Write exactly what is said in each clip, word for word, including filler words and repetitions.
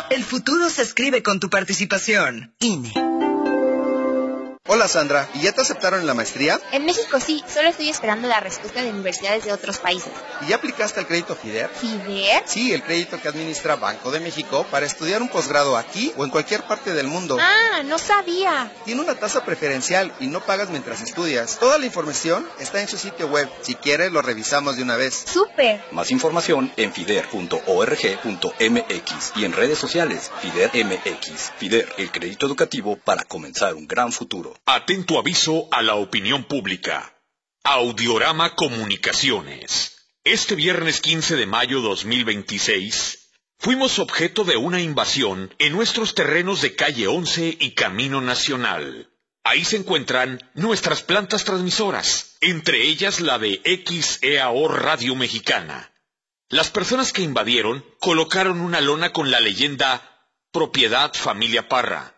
El futuro se escribe con tu participación. I N E. Hola Sandra, ¿y ya te aceptaron en la maestría? En México sí, solo estoy esperando la respuesta de universidades de otros países. ¿Y ya aplicaste al crédito FIDER? ¿FIDER? Sí, el crédito que administra Banco de México para estudiar un posgrado aquí o en cualquier parte del mundo. Ah, no sabía. Tiene una tasa preferencial y no pagas mientras estudias. Toda la información está en su sitio web. Si quieres, lo revisamos de una vez. ¡Súper! Más información en fider punto org punto m x y en redes sociales FIDER M X. FIDER, el crédito educativo para comenzar un gran futuro. Atento aviso a la opinión pública. Audiorama Comunicaciones. Este viernes quince de mayo dos mil veintiséis, fuimos objeto de una invasión en nuestros terrenos de calle once y Camino Nacional. Ahí se encuentran nuestras plantas transmisoras, entre ellas la de X E A O Radio Mexicana. Las personas que invadieron colocaron una lona con la leyenda Propiedad Familia Parra.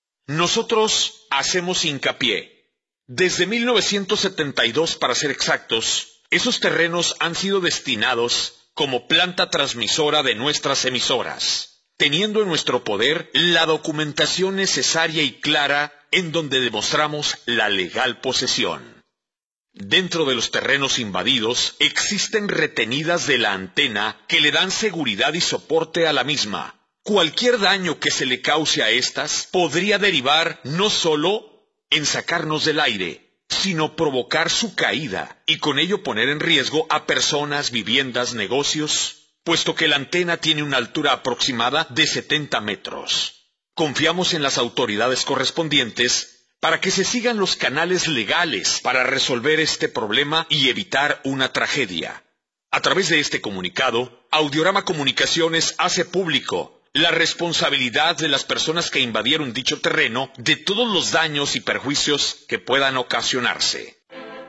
Nosotros hacemos hincapié. Desde mil novecientos setenta y dos, para ser exactos, esos terrenos han sido destinados como planta transmisora de nuestras emisoras, teniendo en nuestro poder la documentación necesaria y clara en donde demostramos la legal posesión. Dentro de los terrenos invadidos existen retenidas de la antena que le dan seguridad y soporte a la misma. Cualquier daño que se le cause a estas podría derivar no solo en sacarnos del aire, sino provocar su caída y con ello poner en riesgo a personas, viviendas, negocios, puesto que la antena tiene una altura aproximada de setenta metros. Confiamos en las autoridades correspondientes para que se sigan los canales legales para resolver este problema y evitar una tragedia. A través de este comunicado, Audiorama Comunicaciones hace público la responsabilidad de las personas que invadieron dicho terreno de todos los daños y perjuicios que puedan ocasionarse.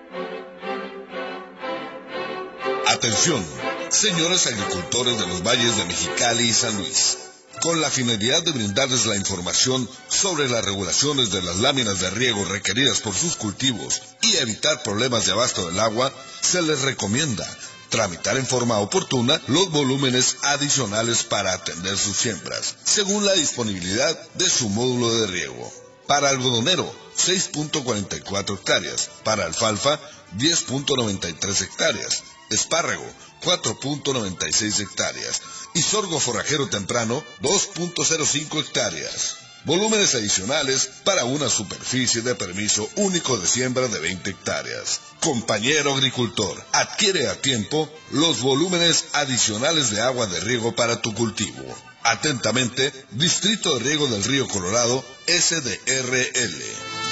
Atención, señores agricultores de los valles de Mexicali y San Luis. Con la finalidad de brindarles la información sobre las regulaciones de las láminas de riego requeridas por sus cultivos y evitar problemas de abasto del agua, se les recomienda tramitar en forma oportuna los volúmenes adicionales para atender sus siembras, según la disponibilidad de su módulo de riego. Para algodonero, seis punto cuarenta y cuatro hectáreas. Para alfalfa, diez punto noventa y tres hectáreas. Espárrago, cuatro punto noventa y seis hectáreas. Y sorgo forrajero temprano, dos punto cero cinco hectáreas. Volúmenes adicionales para una superficie de permiso único de siembra de veinte hectáreas. Compañero agricultor, adquiere a tiempo los volúmenes adicionales de agua de riego para tu cultivo. Atentamente, Distrito de Riego del Río Colorado, S D R L.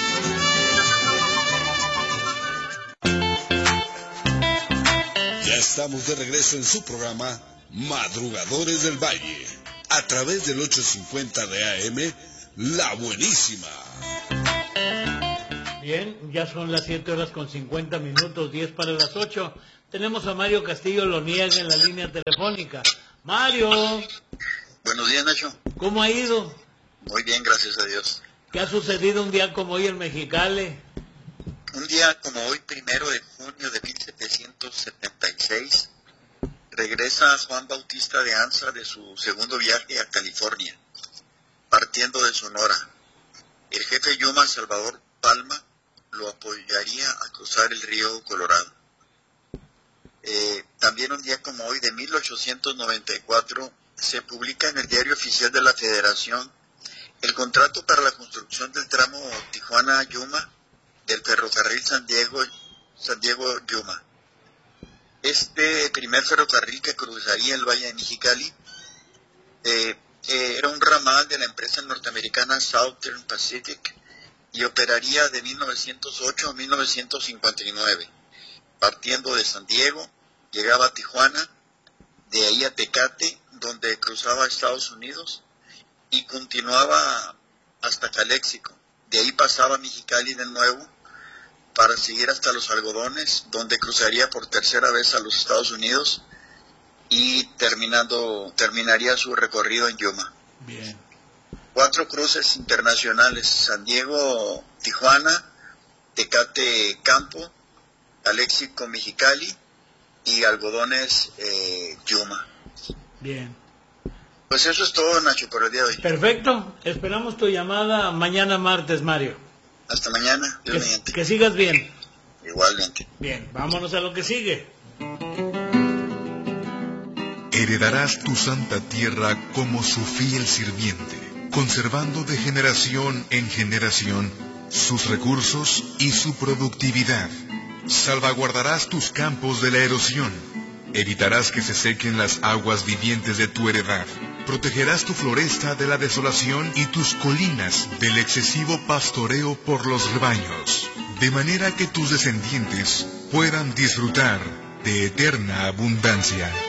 Ya estamos de regreso en su programa Madrugadores del Valle, a través del ochocientos cincuenta de A M, La Buenísima. Bien, ya son las siete horas con cincuenta minutos, diez para las ocho. Tenemos a Mario Castillo Loniega en la línea telefónica. Mario. Buenos días, Nacho. ¿Cómo ha ido? Muy bien, gracias a Dios. ¿Qué ha sucedido un día como hoy en Mexicali? Un día como hoy, primero de junio de mil setecientos setenta y seis, regresa Juan Bautista de Anza de su segundo viaje a California, partiendo de Sonora. El jefe Yuma, Salvador Palma, lo apoyaría a cruzar el río Colorado. Eh, también un día como hoy, de mil ochocientos noventa y cuatro, se publica en el Diario Oficial de la Federación el contrato para la construcción del tramo Tijuana-Yuma del ferrocarril San Diego, San Diego-Yuma. Este primer ferrocarril que cruzaría el Valle de Mexicali eh, eh, era un ramal de la empresa norteamericana Southern Pacific y operaría de mil novecientos ocho a mil novecientos cincuenta y nueve. Partiendo de San Diego, llegaba a Tijuana, de ahí a Tecate, donde cruzaba a Estados Unidos, y continuaba hasta Caléxico. De ahí pasaba a Mexicali de nuevo para seguir hasta Los Algodones, donde cruzaría por tercera vez a los Estados Unidos y terminando terminaría su recorrido en Yuma. Bien. Cuatro cruces internacionales: San Diego, Tijuana, Tecate, Campo, Caléxico, Mexicali y Algodones, eh, Yuma. Bien. Pues eso es todo, Nacho, por el día de hoy. Perfecto. Esperamos tu llamada mañana martes, Mario. Hasta mañana. Dios Que, mediante. que sigas bien. Igualmente. Bien, vámonos a lo que sigue. Heredarás tu santa tierra como su fiel sirviente, conservando de generación en generación sus recursos y su productividad. Salvaguardarás tus campos de la erosión, evitarás que se sequen las aguas vivientes de tu heredad, protegerás tu floresta de la desolación y tus colinas del excesivo pastoreo por los rebaños, de manera que tus descendientes puedan disfrutar de eterna abundancia.